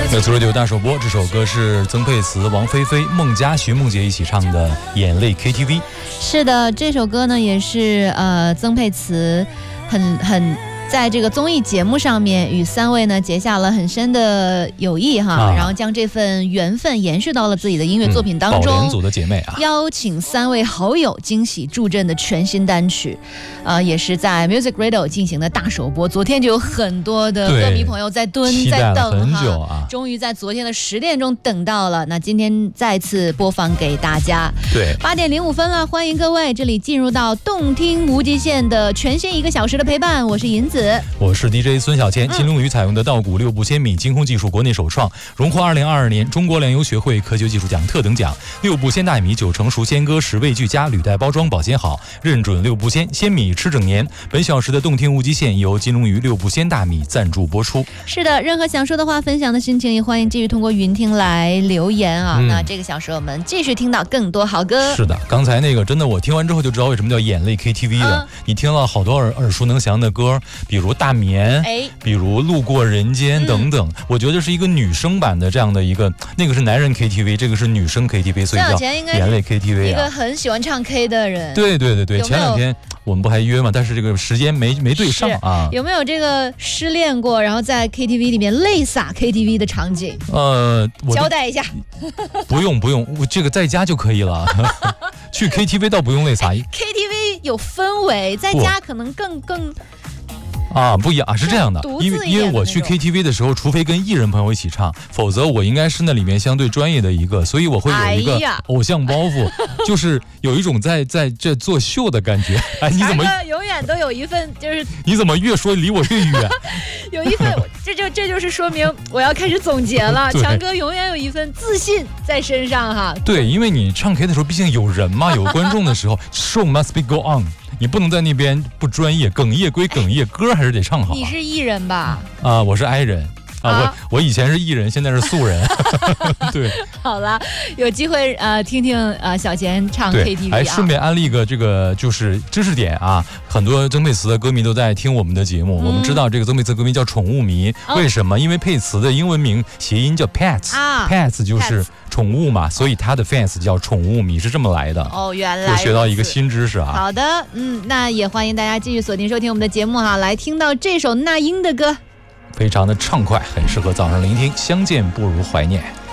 Next Radio 大首播，这首歌是曾沛慈、王菲菲、孟佳、徐梦洁一起唱的《眼泪 KTV》。 是的，这首歌呢也是曾沛慈很在这个综艺节目上面与三位呢结下了很深的友谊哈，然后将这份缘分延续到了自己的音乐作品当中。 宝莲组的姐妹啊， 邀请三位好友惊喜助阵的全新单曲，也是在 Music Radio 进行的大首播。昨天就有很多的歌迷朋友在蹲在等很久啊， 终于在昨天的10点钟等到了。那今天再次播放给大家。 对 ，8点05分了，欢迎各位，这里进入到动听无极限的全新1个小时的陪伴，我是银子。 我是 DJ 孙小千。金龙鱼采用的稻谷6部千米精空技术国内首创，荣获2022年中国粮油学会科学技术奖特等奖。6部鲜大米9成熟鲜割，10味俱佳，履带包装保鲜好，认准6部鲜米吃整年。本小时的动听无极限由金龙鱼6部鲜大米赞助播出。 是的，任何想说的话、分享的心情，也欢迎继续通过云听来留言啊。那这个小时我们继续听到更多好歌。 是的，刚才那个真的我听完之后就知道为什么叫眼泪 KTV 了。你听了好多耳熟能详的歌，比如大眠，比如路过人间等等。我觉得是一个女生版的这样的一个，那个是男人 KTV， 这个是女生 KTV， 所以叫眼泪 KTV 一个很喜欢唱 K 的人。 对，前2天我们不还约吗？但是这个时间没对上啊。 有没有这个失恋过，然后在 KTV 里面泪洒 KTV 的场景？交代一下。 不用，我这个在家就可以了。去 KTV 倒不用泪洒。 KTV 有氛围，在家可能更不一样，是这样的，因为我去 KTV 的时候，除非跟艺人朋友一起唱，否则我应该是那里面相对专业的一个，所以我会有一个偶像包袱，就是有一种在这作秀的感觉。 你怎么永远都有一份就是你怎么越说离我越远？ 有一份，这就是说明我要开始总结了。强哥永远有一份自信在身上哈。 对，因为你唱 K 的时候，毕竟有人嘛，有观众的时候，show must be go on。你不能在那边不专业，哽咽归哽咽，歌还是得唱好。 你是艺人吧？ 我是 I 人我以前是艺人，现在是素人。对， 好了，有机会听听小贤唱 KTV 还顺便安利个这个就是知识点啊，很多曾沛慈的歌迷都在听我们的节目。我们知道这个曾沛慈歌迷叫宠物迷，为什么？因为沛慈的英文名谐音叫 Pets，Pets 就是宠物嘛，所以他的 fans 叫宠物迷，是这么来的。 原来又学到一个新知识啊。 好的，那也欢迎大家继续锁定收听我们的节目哈，来听到这首那英的歌， 非常的畅快，很适合早上聆听。相见不如怀念。